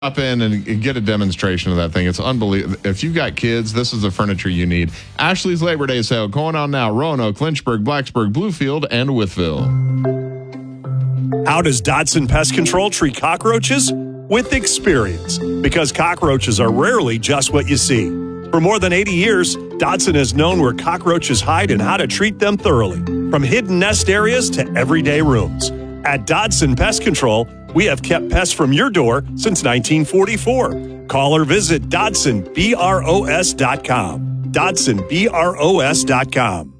Stop in and get a demonstration of that thing. It's unbelievable. If you've got kids, this is the furniture you need. Ashley's Labor Day sale going on now. Roanoke, Lynchburg, Blacksburg, Bluefield, and Wytheville. How does Dodson Pest Control treat cockroaches? With experience, because cockroaches are rarely just what you see. For more than 80 years, Dodson has known where cockroaches hide and how to treat them thoroughly, from hidden nest areas to everyday rooms. At Dodson Pest Control, we have kept pests from your door since 1944. Call or visit DodsonBROS.com. DodsonBROS.com.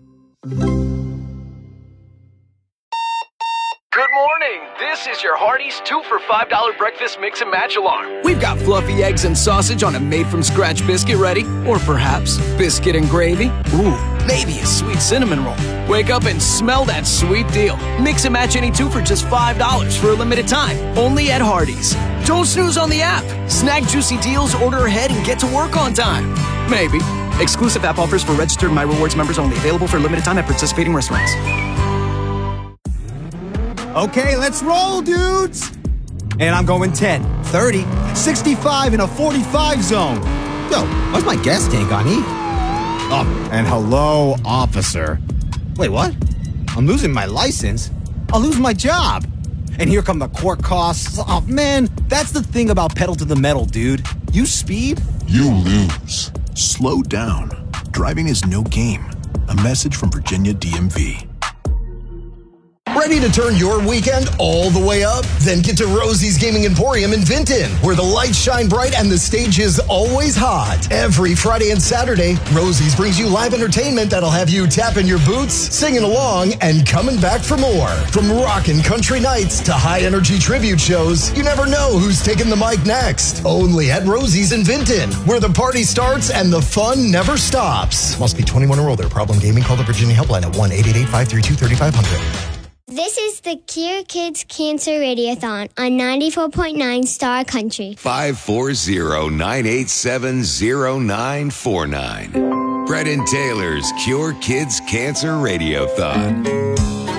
Good morning. This is your Hardee's 2 for $5 breakfast mix and match alarm. We've got fluffy eggs and sausage on a made-from-scratch biscuit ready, or perhaps biscuit and gravy. Ooh, maybe a sweet cinnamon roll. Wake up and smell that sweet deal. Mix and match any two for just $5 for a limited time, only at Hardee's. Don't snooze on the app. Snag juicy deals, order ahead, and get to work on time. Maybe. Exclusive app offers for registered My Rewards members only. Available for a limited time at participating restaurants. Okay, let's roll, dudes. And I'm going 10, 30, 65 in a 45 zone. Yo, why's my gas tank on E? Oh, and hello, officer. Wait, what? I'm losing my license. I'll lose my job. And here come the court costs. Oh, man, that's the thing about pedal to the metal, dude. You speed, you lose. Slow down. Driving is no game. A message from Virginia DMV. Ready to turn your weekend all the way up? Then get to Rosie's Gaming Emporium in Vinton, where the lights shine bright and the stage is always hot. Every Friday and Saturday, Rosie's brings you live entertainment that'll have you tapping your boots, singing along, and coming back for more. From rockin' country nights to high-energy tribute shows, you never know who's taking the mic next. Only at Rosie's in Vinton, where the party starts and the fun never stops. Must be 21 or older. Problem gaming? Call the Virginia Helpline at 1-888-532-3500. This is the Cure Kids Cancer Radiothon on 94.9 Star Country. 540-987-0949. Brett and Taylor's Cure Kids Cancer Radiothon.